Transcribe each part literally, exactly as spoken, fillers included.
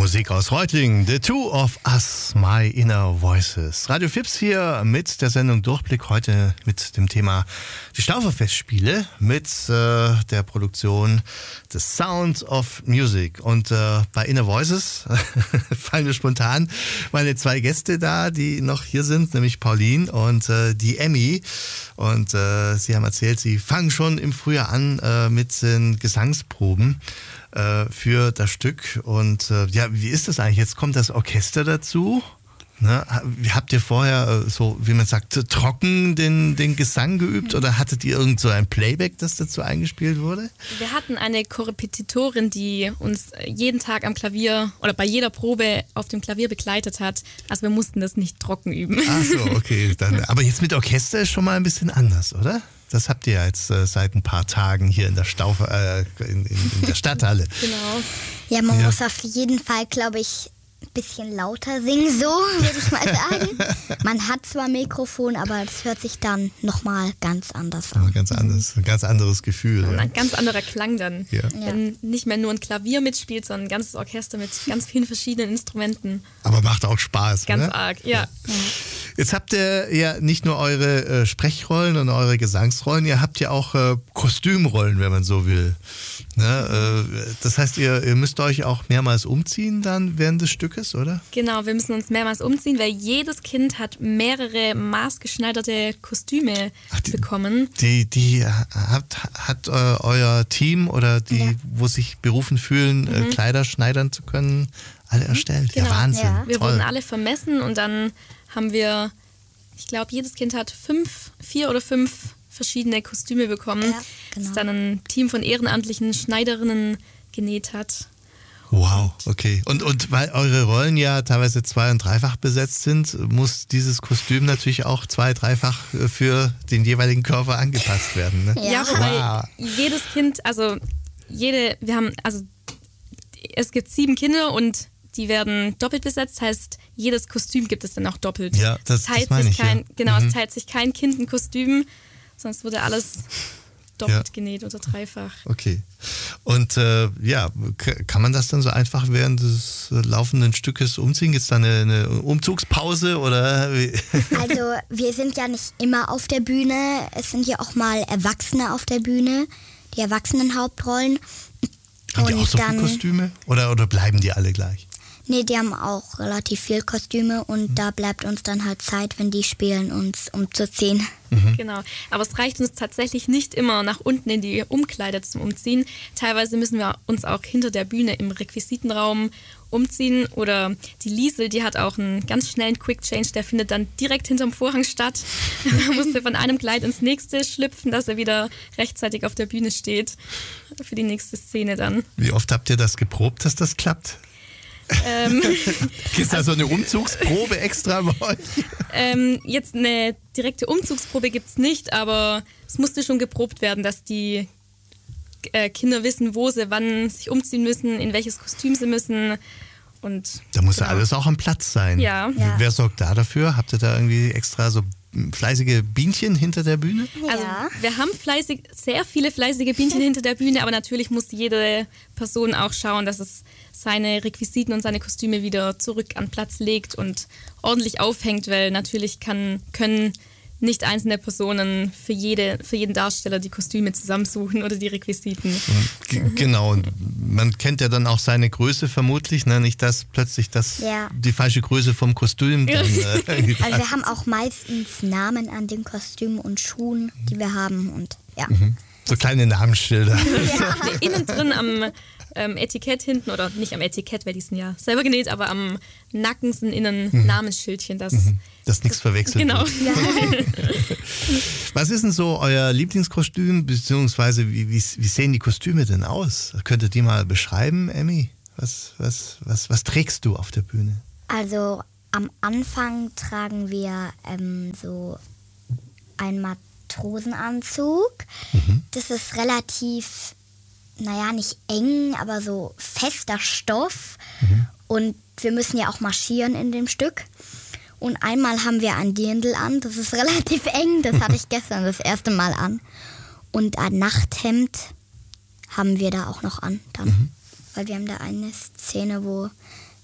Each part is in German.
Musik aus Reutlingen, The Two of Us, My Inner Voices. Radio Fips hier mit der Sendung Durchblick, heute mit dem Thema die Stauferfestspiele, mit äh, der Produktion The Sound of Music. Und äh, bei Inner Voices fallen mir spontan meine zwei Gäste da, die noch hier sind, nämlich Pauline und äh, die Emmy. Und äh, sie haben erzählt, sie fangen schon im Frühjahr an äh, mit den Gesangsproben für das Stück. Und äh, ja, wie ist das eigentlich? Jetzt kommt das Orchester dazu. Ne? Habt ihr vorher so, wie man sagt, trocken den, den Gesang geübt oder hattet ihr irgend so ein Playback, das dazu eingespielt wurde? Wir hatten eine Korrepetitorin, die uns jeden Tag am Klavier oder bei jeder Probe auf dem Klavier begleitet hat. Also wir mussten das nicht trocken üben. Ach so, okay. Dann, aber jetzt mit Orchester ist schon mal ein bisschen anders, oder? Das habt ihr jetzt äh, seit ein paar Tagen hier in der Stauf, äh, in, in, in der Stadthalle. Genau. Ja, man Ja. muss auf jeden Fall, glaube ich, ein bisschen lauter singen, so würde ich mal sagen. Man hat zwar Mikrofon, aber das hört sich dann nochmal ganz anders Aber an. ganz anders, ein ganz anderes Gefühl. Und Ja. ein ganz anderer Klang dann. Ja. Wenn nicht mehr nur ein Klavier mitspielt, sondern ein ganzes Orchester mit ganz vielen verschiedenen Instrumenten. Aber macht auch Spaß, Ganz oder? arg, ja. Jetzt habt ihr ja nicht nur eure äh, Sprechrollen und eure Gesangsrollen, ihr habt ja auch äh, Kostümrollen, wenn man so will. Ne? Äh, das heißt, ihr, ihr müsst euch auch mehrmals umziehen dann während des Stückes, oder? Genau, wir müssen uns mehrmals umziehen, weil jedes Kind hat mehrere maßgeschneiderte Kostüme Ach, die- bekommen. Die, die hat, hat äh, euer Team oder die, Ja. wo sich berufen fühlen, äh, Kleider schneidern zu können, alle erstellt. Genau. Ja, Wahnsinn. Ja. Wir Toll. wurden alle vermessen und dann haben wir, ich glaube, jedes Kind hat fünf, vier oder fünf verschiedene Kostüme bekommen, Ja, genau. das dann ein Team von ehrenamtlichen Schneiderinnen genäht hat. Wow, okay. Und, und weil eure Rollen ja teilweise zwei- und dreifach besetzt sind, muss dieses Kostüm natürlich auch zwei-, dreifach für den jeweiligen Körper angepasst werden. Ne? Ja. Ja, wobei Wow. jedes Kind, also jede, wir haben, also es gibt sieben Kinder und die werden doppelt besetzt, heißt jedes Kostüm gibt es dann auch doppelt. Ja, das- Es teilt das meine sich ich, kein, ja. Genau, Mhm. es teilt sich kein Kind ein Kostüm, sonst wurde alles doppelt Ja. genäht oder dreifach. Okay. Und äh, ja, k- kann man das dann so einfach während des äh, laufenden Stückes umziehen? Gibt es da eine, eine Umzugspause oder? wie? Also wir sind ja nicht immer auf der Bühne, es sind ja auch mal Erwachsene auf der Bühne, die Erwachsenenhauptrollen. Haben die auch so dann, viele Kostüme? Oder, oder bleiben die alle gleich? Nee, die haben auch relativ viel Kostüme und da bleibt uns dann halt Zeit, wenn die spielen, uns umzuziehen. Genau. Aber es reicht uns tatsächlich nicht immer nach unten in die Umkleide zum Umziehen. Teilweise müssen wir uns auch hinter der Bühne im Requisitenraum umziehen. Oder die Liesel, die hat auch einen ganz schnellen Quick Change, der findet dann direkt hinterm Vorhang statt. Da musste von einem Kleid ins nächste schlüpfen, dass er wieder rechtzeitig auf der Bühne steht für die nächste Szene dann. Wie oft habt ihr das geprobt, dass das klappt? Ähm, Gibt es da so eine Umzugsprobe extra bei euch? ähm, jetzt eine direkte Umzugsprobe gibt es nicht, aber es musste schon geprobt werden, dass die äh, Kinder wissen, wo sie wann sich umziehen müssen, in welches Kostüm sie müssen. Und Da muss ja genau. alles auch am Platz sein. Ja. Ja. Wer sorgt da dafür? Habt ihr da irgendwie extra so fleißige Bienchen hinter der Bühne? Also Ja. wir haben fleißig, sehr viele fleißige Bienchen hinter der Bühne, aber natürlich muss jede Person auch schauen, dass es seine Requisiten und seine Kostüme wieder zurück an Platz legt und ordentlich aufhängt, weil natürlich kann, können nicht einzelne Personen für, jede, für jeden Darsteller die Kostüme zusammensuchen oder die Requisiten. G genau, und man kennt ja dann auch seine Größe vermutlich, ne? Nicht, dass plötzlich das Ja. die falsche Größe vom Kostüm dann äh, irgendwie Also wir haben auch meistens Namen an den Kostümen und Schuhen, die wir haben und ja. so kleine Namensschilder. Nee, innen drin am ähm, Etikett hinten, oder nicht am Etikett, weil die sind ja selber genäht, aber am Nacken sind innen Namensschildchen. Das, Dass nichts verwechselt Genau. wird. Was ist denn so euer Lieblingskostüm, beziehungsweise wie, wie, wie sehen die Kostüme denn aus? Könntet ihr mal beschreiben, Emmy? Was, was, was, was trägst du auf der Bühne? Also am Anfang tragen wir ähm, so einen Matrosenanzug. Das ist relativ, naja, nicht eng, aber so fester Stoff. Und wir müssen ja auch marschieren in dem Stück. Und einmal haben wir ein Dirndl an, das ist relativ eng, das hatte ich gestern das erste Mal an. Und ein Nachthemd haben wir da auch noch an dann. Weil wir haben da eine Szene, wo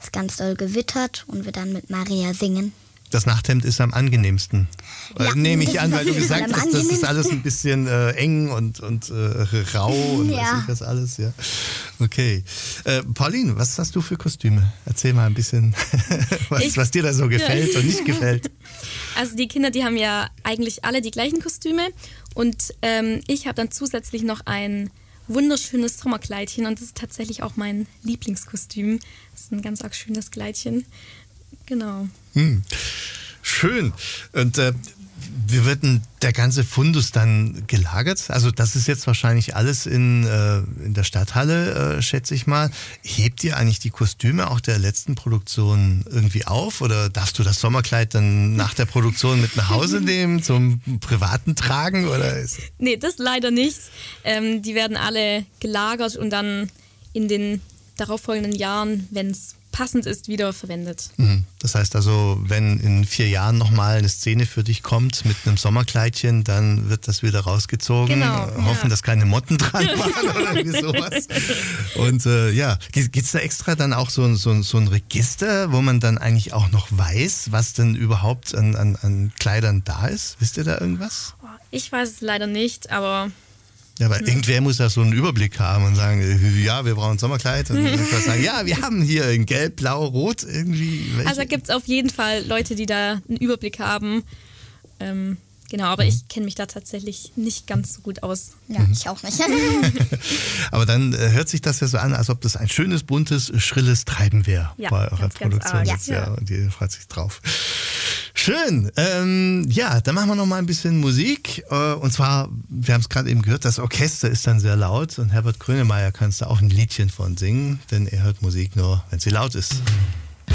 es ganz doll gewittert und wir dann mit Maria singen. Das Nachthemd ist am angenehmsten. Ja, äh, Nehme ich das an, ist weil du auf jeden gesagt Fall am hast, das ist angenehmsten. alles ein bisschen äh, eng und, und äh, rau und Ja. weiß ich das alles. Ja. Okay. Äh, Pauline, was hast du für Kostüme? Erzähl mal ein bisschen, was, Ich- was dir da so gefällt Ja. und nicht gefällt. Also die Kinder, die haben ja eigentlich alle die gleichen Kostüme und ähm, ich habe dann zusätzlich noch ein wunderschönes Sommerkleidchen und das ist tatsächlich auch mein Lieblingskostüm. Das ist ein ganz arg schönes Kleidchen. Genau. Hm. Schön. Und äh, wie wird denn der ganze Fundus dann gelagert? Also das ist jetzt wahrscheinlich alles in, äh, in der Stadthalle, äh, schätze ich mal. Hebt ihr eigentlich die Kostüme auch der letzten Produktion irgendwie auf? Oder darfst du das Sommerkleid dann nach der Produktion mit nach Hause nehmen, zum privaten Tragen? Oder ist Nee, das leider nicht. Ähm, die werden alle gelagert und dann in den darauffolgenden Jahren, wenn es passend ist, wieder verwendet. Mhm. Das heißt also, wenn in vier Jahren nochmal eine Szene für dich kommt mit einem Sommerkleidchen, dann wird das wieder rausgezogen. Genau, Äh, Hoffen, ja. dass keine Motten dran waren oder irgendwie sowas. Und äh, ja, gibt es da extra dann auch so, ein- so, ein- so ein Register, wo man dann eigentlich auch noch weiß, was denn überhaupt an, an, an Kleidern da ist? Wisst ihr da irgendwas? Ich weiß es leider nicht, aber Ja, aber irgendwer muss ja so einen Überblick haben und sagen, äh, ja, wir brauchen ein Sommerkleid. Und dann kann man sagen, ja, wir haben hier in Gelb, Blau, Rot irgendwie. Welche? also gibt es auf jeden Fall Leute, die da einen Überblick haben. Ähm, genau, aber ich kenne mich da tatsächlich nicht ganz so gut aus. Ja, ich auch nicht. Aber dann äh, hört sich das ja so an, als ob das ein schönes, buntes, schrilles Treiben wäre Ja, bei eurer ganz, ganz Produktion arg. jetzt. Ja. Ja. Und ihr freut sich drauf. Schön. Ähm, ja, dann machen wir noch mal ein bisschen Musik. Äh, und zwar, wir haben es gerade eben gehört, das Orchester ist dann sehr laut. Und Herbert Grönemeyer kannst du auch ein Liedchen von singen, denn er hört Musik nur, wenn sie laut ist.